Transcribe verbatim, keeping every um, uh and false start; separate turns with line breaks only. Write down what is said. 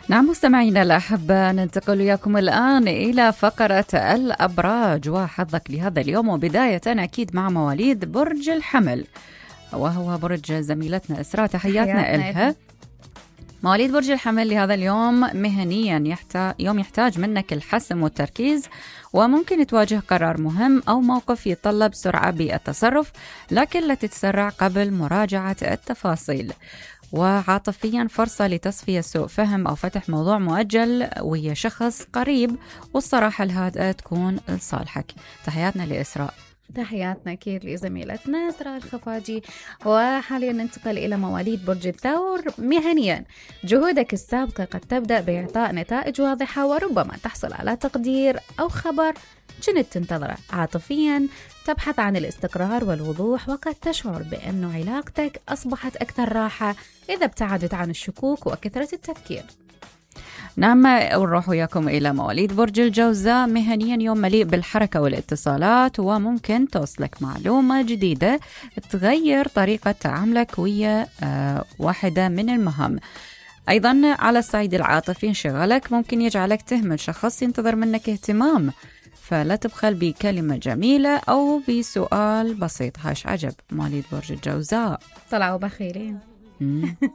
نعم مستمعينا الأحبة، ننتقل وياكم الآن إلى فقرة الأبراج وحظك لهذا اليوم، وبداية أكيد مع مواليد برج الحمل وهو برج زميلتنا إسراء. تحياتنا إلها. مواليد برج الحمل لهذا اليوم مهنيا يحتاج يوم يحتاج منك الحسم والتركيز، وممكن تواجه قرار مهم أو موقف يتطلب سرعة بالتصرف، لكن لا تتسرع قبل مراجعة التفاصيل. وعاطفيا فرصة لتصفية سوء فهم أو فتح موضوع مؤجل ويا شخص قريب، والصراحة الهادئة تكون لصالحك. تحياتنا لإسراء.
تحياتنا أكيد لزميلتنا إسراء الخفاجي. وحاليا ننتقل إلى مواليد برج الثور. مهنيا جهودك السابقة قد تبدأ بإعطاء نتائج واضحة، وربما تحصل على تقدير أو خبر كنت تنتظره. عاطفيا تبحث عن الاستقرار والوضوح، وقد تشعر بأن علاقتك أصبحت أكثر راحة إذا ابتعدت عن الشكوك وكثرة التفكير.
نعم، ونروح وياكم إلى مواليد برج الجوزاء. مهنيا يوم مليء بالحركة والاتصالات، وممكن توصلك معلومة جديدة تغير طريقة تعاملك ويا آه واحدة من المهام. أيضا على الصعيد العاطفي انشغالك ممكن يجعلك تهمل شخص ينتظر منك اهتمام، فلا تبخل بكلمة جميلة أو بسؤال بسيط. هاش عجب مواليد برج الجوزاء.
طلعوا بخيلين.